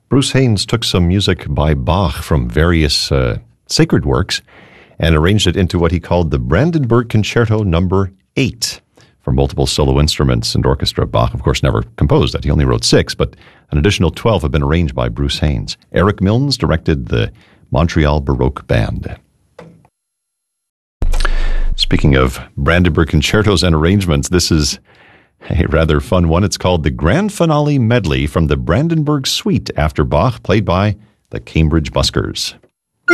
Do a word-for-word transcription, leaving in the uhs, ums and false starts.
Bruce Haynes took some music by Bach from various uh, sacred works and arranged it into what he called the Brandenburg Concerto Number Eight for multiple solo instruments and orchestra. Bach, of course, never composed that. He only wrote six, but an additional twelve have been arranged by Bruce Haynes. Eric Milnes directed the Montreal Baroque Band. Speaking of Brandenburg concertos and arrangements, this is a rather fun one. It's called the Grand Finale Medley from the Brandenburg Suite after Bach, played by the Cambridge Buskers.